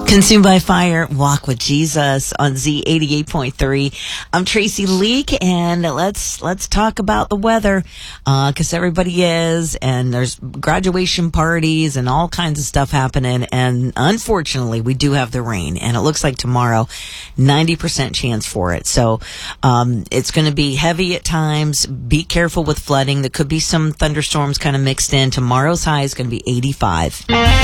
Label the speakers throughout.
Speaker 1: Consumed by Fire, Walk with Jesus on Z88.3. I'm Tracy Leak, and let's talk about the weather, because everybody is, and there's graduation parties and all kinds of stuff happening, and unfortunately, we do have the rain, and it looks like tomorrow, 90% chance for it. So, it's going to be heavy at times. Be careful with flooding. There could be some thunderstorms kind of mixed in. Tomorrow's high is going to be 85.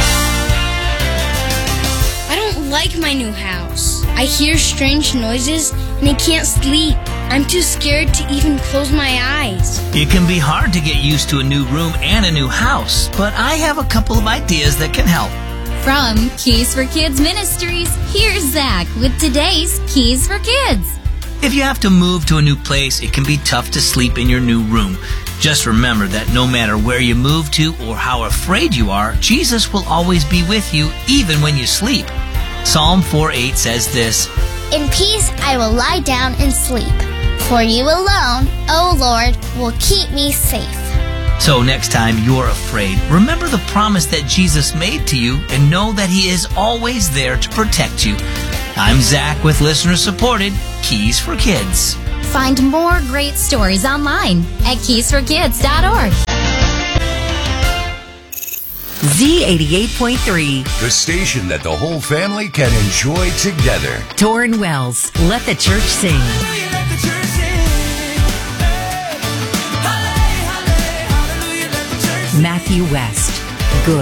Speaker 2: Like my new house. I hear strange noises and I can't sleep. I'm too scared to even close my eyes.
Speaker 3: It can be hard to get used to a new room and a new house, but I have a couple of ideas that can help.
Speaker 4: From Keys for Kids Ministries, here's Zach with today's Keys for Kids.
Speaker 3: If you have to move to a new place, it can be tough to sleep in your new room. Just remember that no matter where you move to or how afraid you are, Jesus will always be with you even when you sleep. Psalm 4:8 says this,
Speaker 5: "In peace I will lie down and sleep, for you alone, O Lord, will keep me safe."
Speaker 3: So next time you're afraid, remember the promise that Jesus made to you and know that He is always there to protect you. I'm Zach with listener-supported Keys for Kids.
Speaker 4: Find more great stories online at keysforkids.org.
Speaker 1: Z88.3.
Speaker 6: The station that the whole family can enjoy together.
Speaker 1: Torrin Wells, Let the Church Sing. Matthew West, Good.